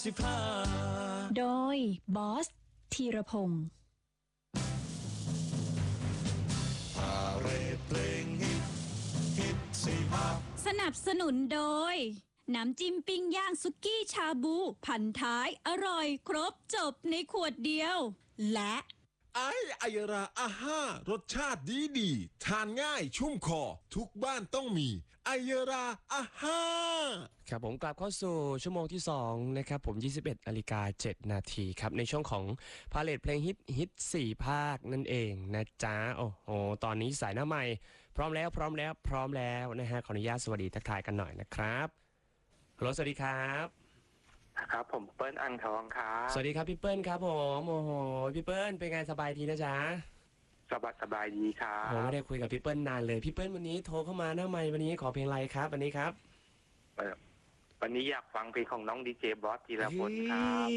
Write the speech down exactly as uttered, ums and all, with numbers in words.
สิบห้าโดยบอสธีรพงศ์พาเรดเพลงฮิตฮิตสิบห้าสนับสนุนโดยน้ำจิ้มปิ้งย่างสุกี้ชาบูพันท้ายอร่อยครบจบในขวดเดียวและไอไอยราอาห้ารสชาติดีดีทานง่ายชุ่มคอทุกบ้านต้องมีไอยราอาห้าครับผมกลับเข้าสู่ชั่วโมงที่สองนะครับผมยี่สิบเอ็ดนาฬิกาเจ็ดนาทีครับในช่วงของพาเลทเพลงฮิตฮิตสี่ภาคนั่นเองนะจ๊ะโอ้โหตอนนี้สายหน้าใหม่พร้อมแล้วพร้อมแล้วพร้อมแล้วนะฮะขออนุญาตสวัสดีทักทายกันหน่อยนะครับฮัลโหลสวัสดีครับครับผมเปิ้ลอ่างทองครับสวัสดีครับพี่เปิ้ลครับผมโอ้โหพี่เปิ้ลเป็นไงสบายดีนะจ๊ะสบายสบายดีครับผมไม่ได้คุยกับพี่เปิ้ลนานเลยพี่เปิ้ลวันนี้โทรเข้ามาหน้าใหม่วันนี้ขอเพลงอะไรครับวันนี้ครับวันนี้อยากฟังเพลงของน้องดีเจบอสธีรพลครับ